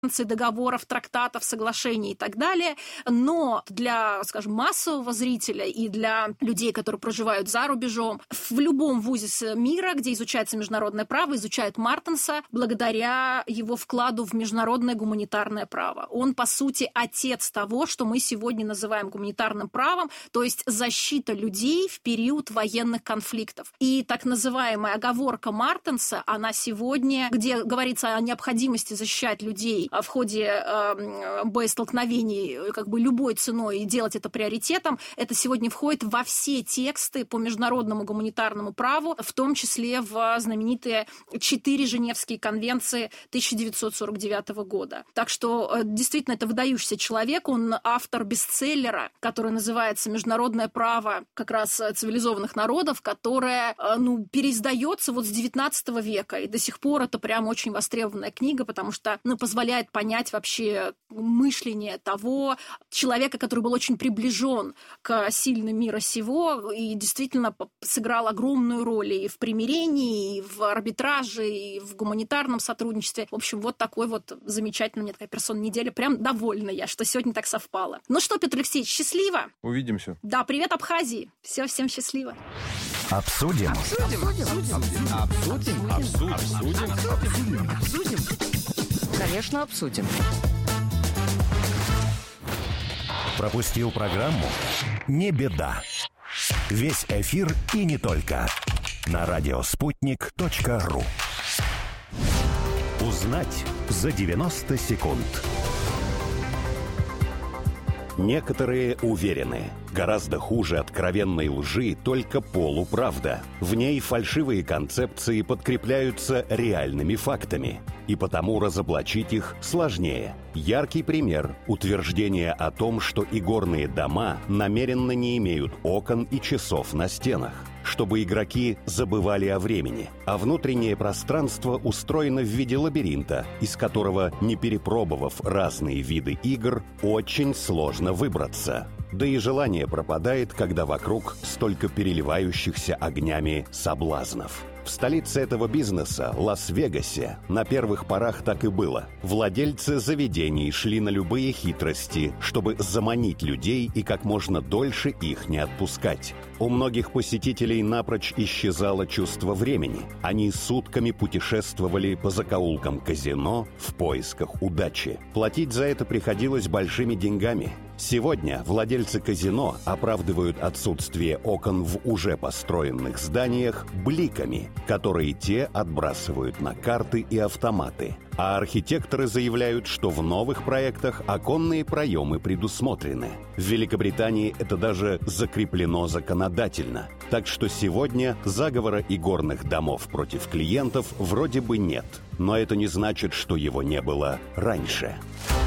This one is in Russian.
договоров, трактатов, соглашений и так далее. Но для, скажем, массового зрителя и для людей, которые проживают за рубежом, в любом вузе мира, где изучается международное право, изучают Мартенса благодаря его вкладу в международное гуманитарное право. Он, по сути, отец того, что мы сегодня называем гуманитарным правом, то есть защита людей в период военных конфликтов. И так называемая оговорка Мартенса, она сегодня, где говорится о необходимости защищать людей в ходе боестолкновений как бы любой ценой и делать это приоритетом, это сегодня входит во все тексты по международному гуманитарному праву, в том числе в знаменитые 4 Женевские конвенции 1949 года. Так что действительно это выдающийся человек, он автор бестселлера, который называется «Международное право как раз цивилизованных народов», которое переиздается вот с 19 века, и до сих пор это прям очень востребованная книга, потому что позволяет понять вообще мышление того человека, который был очень приближен к сильным мира сего и действительно сыграл огромную роль и в примирении, и в арбитраже, и в гуманитарном сотрудничестве. В общем, вот такой вот замечательный, мне такая персона недели. Прям довольна я, что сегодня так совпало. Ну что, Петр Алексеевич, счастливо? Увидимся. Да, привет Абхазии. Все, всем счастливо. Обсудим. Конечно, обсудим. Пропустил программу? Не беда. Весь эфир и не только. На радиоспутник.ру. Узнать за 90 секунд. Некоторые уверены, гораздо хуже откровенной лжи только полуправда. В ней фальшивые концепции подкрепляются реальными фактами, и потому разоблачить их сложнее. Яркий пример – утверждение о том, что игорные дома намеренно не имеют окон и часов на стенах, чтобы игроки забывали о времени, а внутреннее пространство устроено в виде лабиринта, из которого, не перепробовав разные виды игр, очень сложно выбраться. Да и желание пропадает, когда вокруг столько переливающихся огнями соблазнов. В столице этого бизнеса, Лас-Вегасе, на первых порах так и было. Владельцы заведений шли на любые хитрости, чтобы заманить людей и как можно дольше их не отпускать. У многих посетителей напрочь исчезало чувство времени. Они сутками путешествовали по закоулкам казино в поисках удачи. Платить за это приходилось большими деньгами. Сегодня владельцы казино оправдывают отсутствие окон в уже построенных зданиях бликами, которые те отбрасывают на карты и автоматы. А архитекторы заявляют, что в новых проектах оконные проемы предусмотрены. В Великобритании это даже закреплено законодательно. Так что сегодня заговора игорных домов против клиентов вроде бы нет. Но это не значит, что его не было раньше.